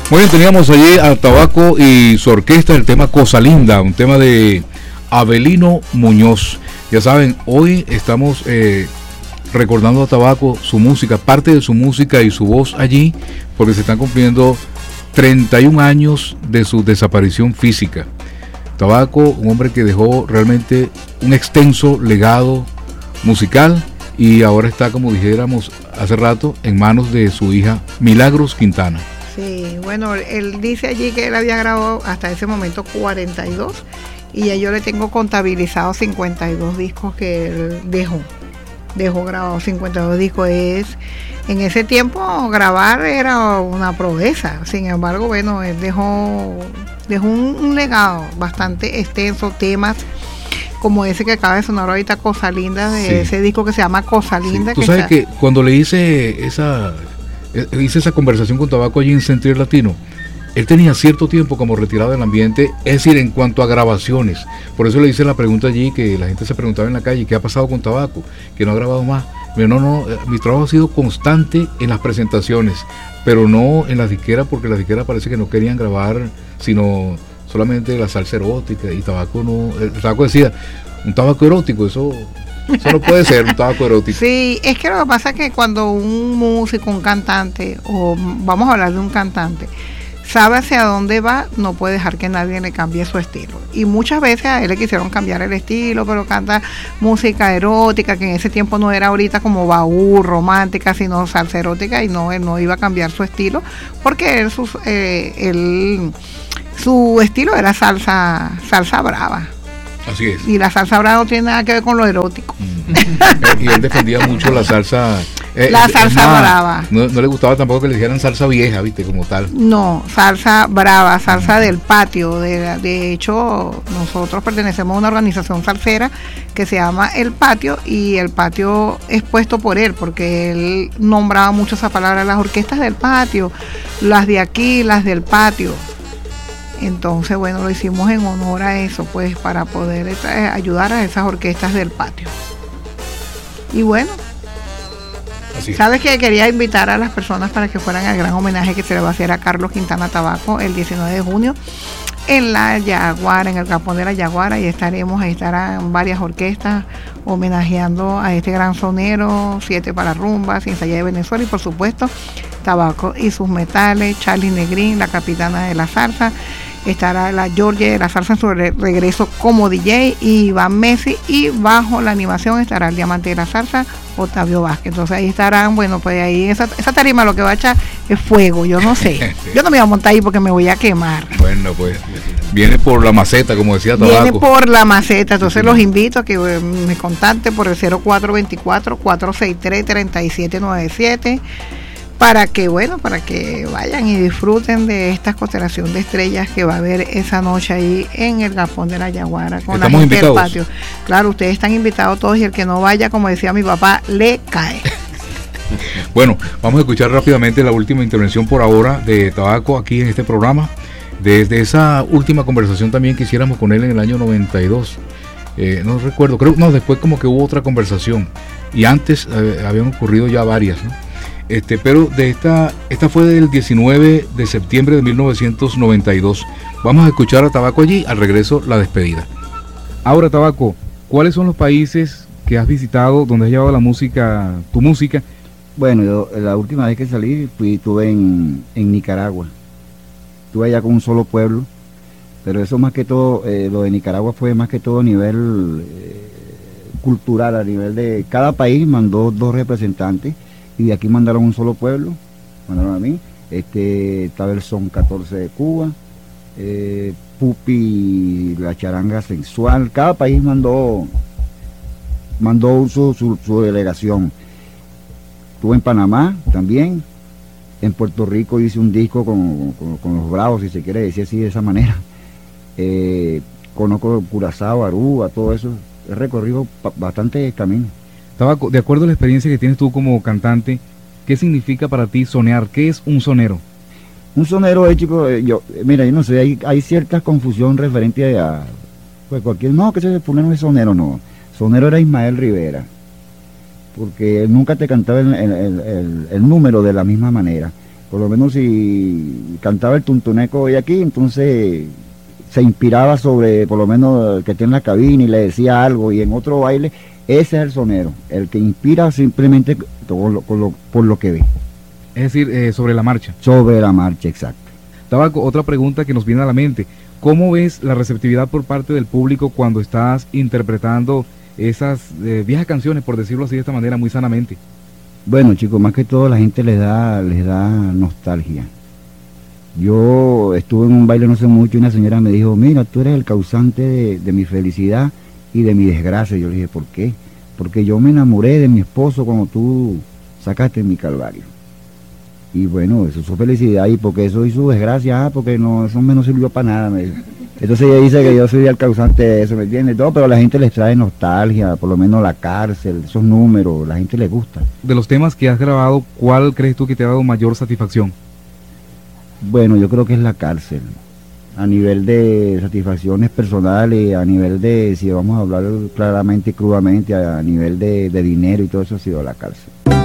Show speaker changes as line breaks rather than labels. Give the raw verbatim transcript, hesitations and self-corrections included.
Muy bien, teníamos allí a Tabaco y su orquesta, el tema Cosa Linda, un tema de Avelino Muñoz. Ya saben, hoy estamos eh, recordando a Tabaco, su música, parte de su música y su voz allí, porque se están cumpliendo treinta y un años de su desaparición física. Tabaco, un hombre que dejó realmente un extenso legado musical y ahora está, como dijéramos hace rato, en manos de su hija Milagros Quintana.
Sí, bueno, él dice allí que él había grabado hasta ese momento cuarenta y dos y ya yo le tengo contabilizado cincuenta y dos discos que él dejó. Dejó grabado cincuenta y dos discos. Es, en ese tiempo grabar era una proeza. Sin embargo, bueno, él dejó, dejó un, un legado bastante extenso, temas como ese que acaba de sonar ahorita, Cosa Linda, de sí. ese disco que se llama Cosa Linda.
Sí. Tú
que
sabes
está...
que cuando le hice esa hice esa conversación con Tabaco allí en Sentir Latino, él tenía cierto tiempo como retirado del ambiente, es decir, en cuanto a grabaciones. Por eso le hice la pregunta allí, que la gente se preguntaba en la calle, ¿qué ha pasado con Tabaco? Que no ha grabado más. Pero no, no, mi trabajo ha sido constante en las presentaciones, pero no en las disqueras, porque las disqueras parece que no querían grabar, sino solamente la salsa erótica, y Tabaco no, el Tabaco decía, un tabaco erótico, eso... Eso no puede ser un tabaco erótico.
Sí, es que lo que pasa es que cuando un músico, un cantante, o vamos a hablar de un cantante, sabe hacia dónde va, no puede dejar que nadie le cambie su estilo. Y muchas veces a él le quisieron cambiar el estilo, pero canta música erótica, que en ese tiempo no era ahorita como baúl, romántica, sino salsa erótica, y no, él no iba a cambiar su estilo, porque él, sus, eh, él, su estilo era salsa, salsa brava.
Así es.
Y la salsa brava no tiene nada que ver con lo erótico.
Mm. Y él defendía mucho la salsa. Eh,
la salsa más, brava.
No, no le gustaba tampoco que le dijeran salsa vieja, viste, como tal.
No, salsa brava, salsa mm. del patio. De, de hecho, nosotros pertenecemos a una organización salsera que se llama El Patio, y el patio es puesto por él, porque él nombraba mucho esa palabra, las orquestas del patio, las de aquí, las del patio. Entonces, bueno, lo hicimos en honor a eso, pues, para poder eh, ayudar a esas orquestas del patio. Y bueno, así. Sabes que quería invitar a las personas para que fueran al gran homenaje que se le va a hacer a Carlos Quintana Tabaco el diecinueve de junio en la Yaguara, en el Capón de la Yaguara, y estaremos, ahí estarán varias orquestas homenajeando a este gran sonero, Siete para Rumba, Sin Sayá de Venezuela, y por supuesto Tabaco y sus metales, Charly Negrín, la capitana de la salsa, estará la Georgia de la salsa en su re- regreso como D J, y Iván Messi, y bajo la animación estará el diamante de la salsa, Octavio Vázquez. Entonces ahí estarán, bueno, pues ahí esa, esa tarima lo que va a echar es fuego, yo no sé. Yo no me voy a montar ahí porque me voy a quemar.
Bueno, pues viene por la maceta, como decía Tabaco.
Viene por la maceta, entonces sí. Los invito a que eh, me contacten por el cero cuatro dos cuatro, cuatro seis tres, tres siete nueve siete, para que, bueno, para que vayan y disfruten de esta constelación de estrellas que va a haber esa noche ahí en el Galpón de la Yaguara con
Estamos
la gente
invitados.
del patio. Claro, ustedes están invitados todos, y el que no vaya, como decía mi papá, le cae.
Bueno, vamos a escuchar rápidamente la última intervención por ahora de Tabaco aquí en este programa. Desde esa última conversación también que hiciéramos con él en el año noventa y dos. Eh, no recuerdo, creo, no, después como que hubo otra conversación. Y antes eh, habían ocurrido ya varias, ¿no? Este, pero de esta, esta fue del diecinueve de septiembre de mil novecientos noventa y dos. Vamos a escuchar a Tabaco allí, al regreso la despedida. Ahora, Tabaco, ¿cuáles son los países que has visitado donde has llevado la música, tu música?
Bueno, yo la última vez que salí fui, estuve en, en Nicaragua. Estuve allá con un solo pueblo, pero eso más que todo, eh, lo de Nicaragua fue más que todo a nivel eh, cultural, a nivel de cada país mandó dos representantes. Y de aquí mandaron un solo pueblo, mandaron a mí, este, estaba el Son catorce de Cuba, eh, Pupi, la charanga sensual, cada país mandó, mandó su, su, su delegación. Estuve en Panamá también, en Puerto Rico hice un disco con, con, con los Bravos, si se quiere decir así, de esa manera. Eh, conozco Curazao, Aruba, todo eso, he recorrido pa- bastante camino.
Tabaco, de acuerdo a la experiencia que tienes tú como cantante, ¿qué significa para ti sonear? ¿Qué es un sonero?
Un sonero es, chico, yo, mira, yo no sé, hay, hay cierta confusión referente a, pues cualquier, no, que ese fulano es sonero, no. Sonero era Ismael Rivera, porque él nunca te cantaba el, el, el, el número de la misma manera. Por lo menos si cantaba el tuntuneco hoy aquí, entonces se inspiraba sobre, por lo menos, el que tiene la cabina y le decía algo, y en otro baile, ese es el sonero, el que inspira simplemente por lo, por lo, por lo que ve.
Es decir, eh, sobre la marcha.
Sobre la marcha, exacto.
Tabaco, otra pregunta que nos viene a la mente. ¿Cómo ves la receptividad por parte del público cuando estás interpretando esas eh, viejas canciones, por decirlo así de esta manera, muy sanamente?
Bueno, chicos, más que todo la gente les da, les da nostalgia. Yo estuve en un baile no sé mucho y una señora me dijo, mira, tú eres el causante de, de mi felicidad y de mi desgracia. Yo le dije, ¿por qué? Porque yo me enamoré de mi esposo cuando tú sacaste mi calvario. Y bueno, eso es su felicidad, y porque eso y su desgracia, ah, porque no, eso me no sirvió para nada, me dijo. Entonces ella dice que yo soy el causante de eso, ¿me entiendes? Todo, pero a la gente les trae nostalgia, por lo menos la cárcel, esos números, la gente les gusta.
De los temas que has grabado, ¿cuál crees tú que te ha dado mayor satisfacción?
Bueno, yo creo que es la cárcel, a nivel de satisfacciones personales, a nivel de, si vamos a hablar claramente y crudamente, a nivel de, de dinero y todo eso ha sido la cárcel.